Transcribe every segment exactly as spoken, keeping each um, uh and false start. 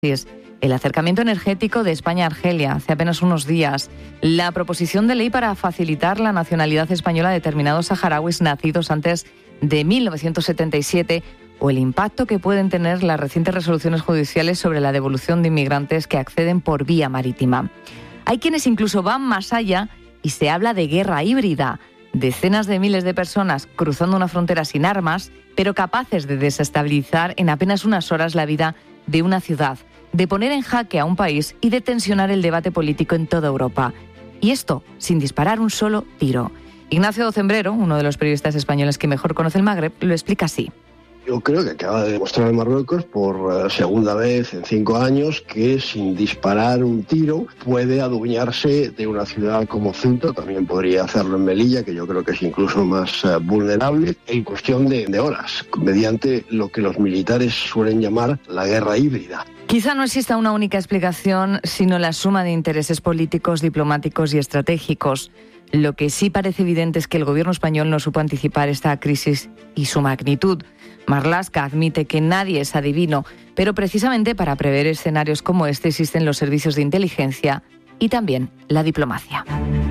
el acercamiento energético de España a Argelia hace apenas unos días, la proposición de ley para facilitar la nacionalidad española a determinados saharauis nacidos antes de mil novecientos setenta y siete o el impacto que pueden tener las recientes resoluciones judiciales sobre la devolución de inmigrantes que acceden por vía marítima. Hay quienes incluso van más allá y se habla de guerra híbrida. Decenas de miles de personas cruzando una frontera sin armas, pero capaces de desestabilizar en apenas unas horas la vida de una ciudad, de poner en jaque a un país y de tensionar el debate político en toda Europa. Y esto sin disparar un solo tiro. Ignacio Cembrero, uno de los periodistas españoles que mejor conoce el Magreb, lo explica así. Yo creo que acaba de demostrar en Marruecos por segunda vez en cinco años que sin disparar un tiro puede adueñarse de una ciudad como Ceuta. También podría hacerlo en Melilla, que yo creo que es incluso más uh, vulnerable, en cuestión de, de horas, mediante lo que los militares suelen llamar la guerra híbrida. Quizá no exista una única explicación, sino la suma de intereses políticos, diplomáticos y estratégicos. Lo que sí parece evidente es que el gobierno español no supo anticipar esta crisis y su magnitud. Marlaska admite que nadie es adivino, pero precisamente para prever escenarios como este existen los servicios de inteligencia y también la diplomacia.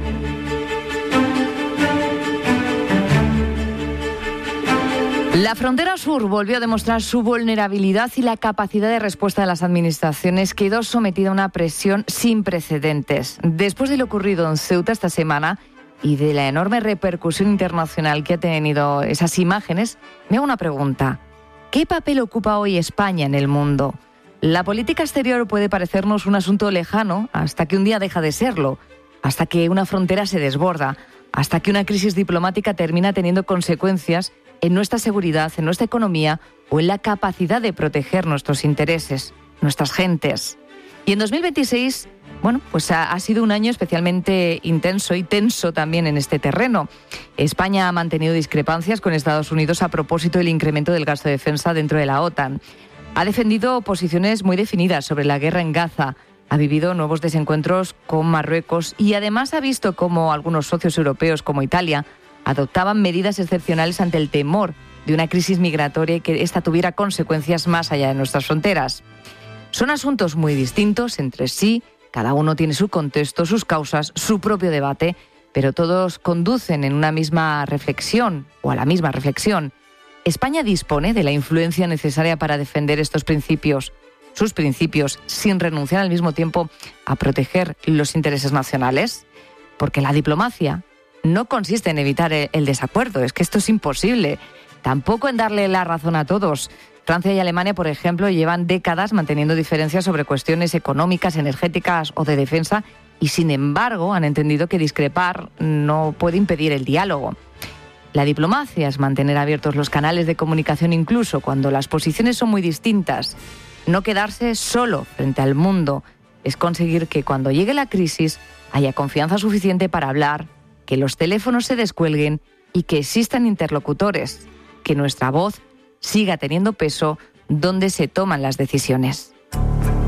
La frontera sur volvió a demostrar su vulnerabilidad y la capacidad de respuesta de las administraciones quedó sometida a una presión sin precedentes. Después de lo ocurrido en Ceuta esta semana y de la enorme repercusión internacional que ha tenido esas imágenes, me hago una pregunta. ¿Qué papel ocupa hoy España en el mundo? La política exterior puede parecernos un asunto lejano hasta que un día deja de serlo, hasta que una frontera se desborda, hasta que una crisis diplomática termina teniendo consecuencias en nuestra seguridad, en nuestra economía o en la capacidad de proteger nuestros intereses, nuestras gentes. Y en dos mil veintiséis, bueno, pues ha, ha sido un año especialmente intenso y tenso también en este terreno. España ha mantenido discrepancias con Estados Unidos a propósito del incremento del gasto de defensa dentro de la OTAN. Ha defendido posiciones muy definidas sobre la guerra en Gaza, ha vivido nuevos desencuentros con Marruecos y además ha visto cómo algunos socios europeos como Italia adoptaban medidas excepcionales ante el temor de una crisis migratoria y que esta tuviera consecuencias más allá de nuestras fronteras. Son asuntos muy distintos entre sí, cada uno tiene su contexto, sus causas, su propio debate, pero todos conducen en una misma reflexión o a la misma reflexión. ¿España dispone de la influencia necesaria para defender estos principios, sus principios, sin renunciar al mismo tiempo a proteger los intereses nacionales? Porque la diplomacia no consiste en evitar el desacuerdo, es que esto es imposible. Tampoco en darle la razón a todos. Francia y Alemania, por ejemplo, llevan décadas manteniendo diferencias sobre cuestiones económicas, energéticas o de defensa y, sin embargo, han entendido que discrepar no puede impedir el diálogo. La diplomacia es mantener abiertos los canales de comunicación incluso cuando las posiciones son muy distintas. No quedarse solo frente al mundo. Es conseguir que cuando llegue la crisis haya confianza suficiente para hablar, que los teléfonos se descuelguen y que existan interlocutores, que nuestra voz siga teniendo peso donde se toman las decisiones.